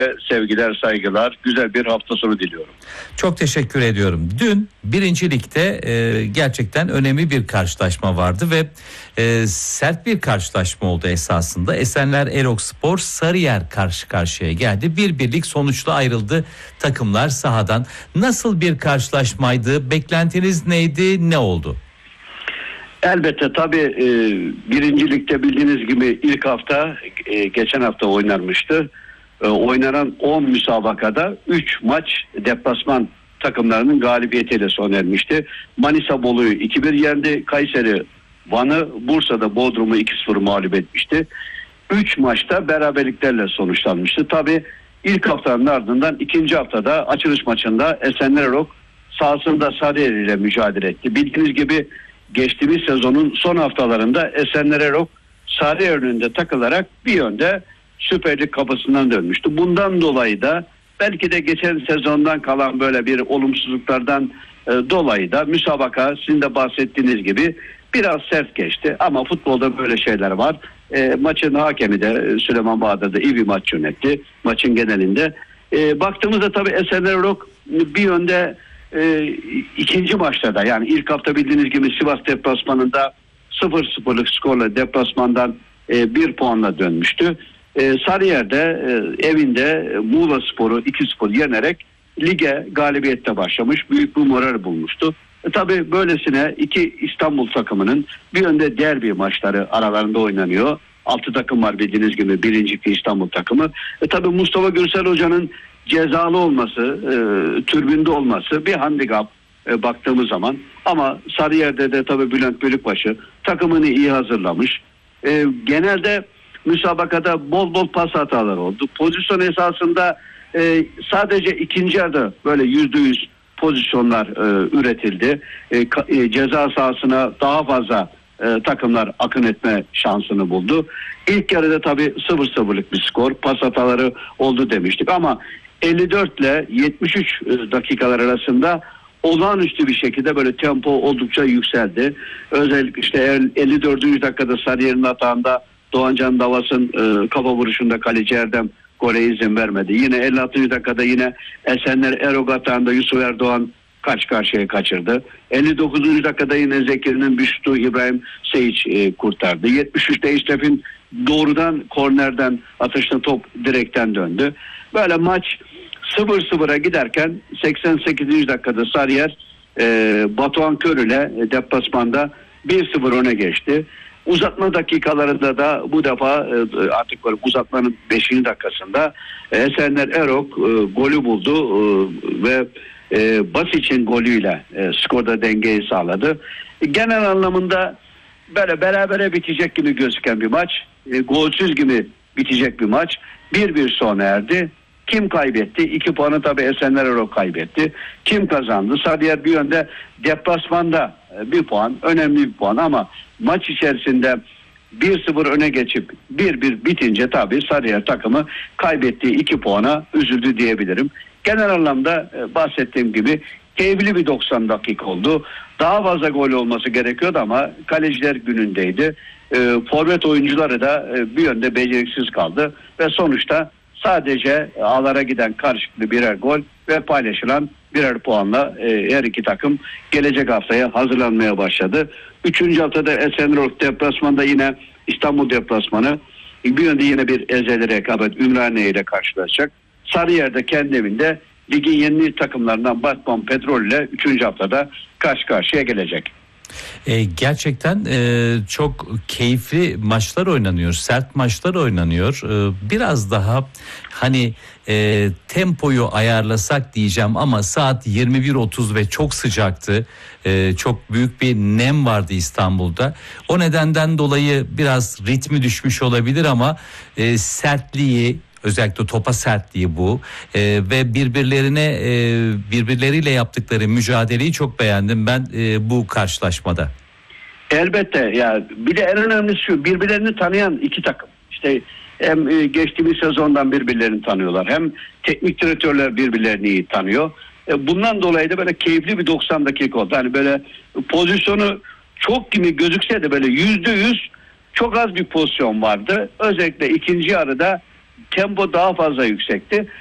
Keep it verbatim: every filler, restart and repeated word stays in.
sevgiler, saygılar, güzel bir hafta sonu diliyorum. Çok teşekkür ediyorum. Dün birinci ligde e, gerçekten önemli bir karşılaşma vardı ve e, sert bir karşılaşma oldu esasında. Esenler Erokspor Sarıyer karşı karşıya geldi. Bir birlik sonuçla ayrıldı takımlar sahadan. Nasıl bir karşılaşmaydı? Beklentiniz neydi? Ne oldu? Elbette tabii e, birinci ligde bildiğiniz gibi ilk hafta e, geçen hafta oynanmıştı. E, oynanan on müsabakada üç maç deplasman takımlarının galibiyetiyle sona ermişti. Manisa Bolu'yu iki bir yendi. Kayseri Van'ı, Bursa'da Bodrum'u iki sıfır mağlup etmişti. üç maçta beraberliklerle sonuçlanmıştı. Tabii ilk haftanın ardından ikinci haftada açılış maçında Esenler Erok sahasında Sarıyer ile mücadele etti. Bildiğiniz gibi geçtiğimiz sezonun son haftalarında Esenler Erok Sarıyer önünde takılarak bir yönde Süper Lig kapısından dönmüştü. Bundan dolayı da belki de geçen sezondan kalan böyle bir olumsuzluklardan e, dolayı da müsabaka sizin de bahsettiğiniz gibi biraz sert geçti. Ama futbolda böyle şeyler var. E, maçın hakemi de Süleyman Bahadır da iyi bir maç yönetti maçın genelinde. E, baktığımızda tabii Esenler Erok bir yönde e, ikinci maçta da, yani ilk hafta bildiğiniz gibi Sivas deplasmanında sıfır sıfırlık skorla deplasmandan e, bir puanla dönmüştü. E, Sarıyer'de e, evinde Muğla Spor'u iki sıfır yenerek lige galibiyette başlamış. Büyük bir moral bulmuştu. E, tabii böylesine iki İstanbul takımının bir yönde derbi maçları aralarında oynanıyor. Altı takım var bildiğiniz gibi, birinci İstanbul takımı. E, tabii Mustafa Gürsel Hoca'nın cezalı olması, e, türbünde olması bir handikap e, baktığımız zaman. Ama Sarıyer'de de tabii Bülent Bölükbaşı takımını iyi hazırlamış. E, genelde müsabakada bol bol pas hataları oldu. Pozisyon esasında e, sadece ikinci yarıda böyle yüzde yüz pozisyonlar e, üretildi. E, ka, e, ceza sahasına daha fazla e, takımlar akın etme şansını buldu. İlk yarıda tabii sıfır sıfırlık bir skor, pas hataları oldu demiştik ama elli dört ile yetmiş üç dakikalar arasında olağanüstü bir şekilde böyle tempo oldukça yükseldi. Özellikle işte elli dördüncü dakikada Sarıyer'in hatağında Doğancan Davas'ın e, kafa vuruşunda kaleci Erdem gole izin vermedi. Yine elli altıncı dakikada yine Esenler Erok hatağında Yusuf Erdoğan kaç karşıya kaçırdı. elli dokuzuncu dakikada yine Zekeri'nin bir şutu İbrahim Seyic e, kurtardı. yetmiş üçte İşref'in doğrudan kornerden atışlı top direkten döndü. Böyle maç sıfır sıfıra giderken seksen sekizinci dakikada Sarıyer e, Batuhan Kör ile e, deplasmanda bir sıfır öne geçti. Uzatma dakikalarında da bu defa e, artık böyle uzatmanın beşinci dakikasında e, Esenler Erok e, golü buldu e, ve e, Basic'in golüyle e, skorda dengeyi sağladı. E, genel anlamında böyle berabere bitecek gibi gözüken bir maç, e, golsüz gibi bitecek bir maç. bir bir sona erdi. Kim kaybetti? İki puanı tabii Esenler Erok kaybetti. Kim kazandı? Sarıyer bir yönde deplasmanda bir puan, önemli bir puan ama maç içerisinde bir sıfır öne geçip bir bir bitince tabii Sarıyer takımı kaybettiği iki puana üzüldü diyebilirim. Genel anlamda bahsettiğim gibi keyifli bir doksan dakika oldu. Daha fazla gol olması gerekiyordu ama kaleciler günündeydi. E, forvet oyuncuları da e, bir yönde beceriksiz kaldı ve sonuçta sadece ağlara giden karşılıklı birer gol ve paylaşılan birer puanla e, her iki takım gelecek haftaya hazırlanmaya başladı. Üçüncü haftada Esenler deplasmanda yine İstanbul deplasmanı, bir yönde yine bir ezeli rekabet Ümraniye ile karşılaşacak. Sarıyer'de kendi evinde ligin yeni takımlarından Batman Petrol ile üçüncü haftada karşı karşıya gelecek. E, gerçekten e, çok keyifli maçlar oynanıyor, sert maçlar oynanıyor. E, biraz daha hani e, tempoyu ayarlasak diyeceğim ama saat yirmi bir otuz ve çok sıcaktı. E, çok büyük bir nem vardı İstanbul'da. O nedenden dolayı biraz ritmi düşmüş olabilir ama e, sertliği, özellikle topa sertliği bu ee, ve birbirlerine e, birbirleriyle yaptıkları mücadeleyi çok beğendim ben e, bu karşılaşmada. Elbette ya, bir de en önemlisi şu, birbirlerini tanıyan iki takım. İşte hem e, geçtiğimiz sezondan birbirlerini tanıyorlar, hem teknik direktörler birbirlerini iyi tanıyor. E, bundan dolayı da böyle keyifli bir doksan dakika oldu. Hani böyle pozisyonu çok gibi gözükse de böyle yüzde yüz çok az bir pozisyon vardı. Özellikle ikinci yarıda tempo daha fazla yüksekti.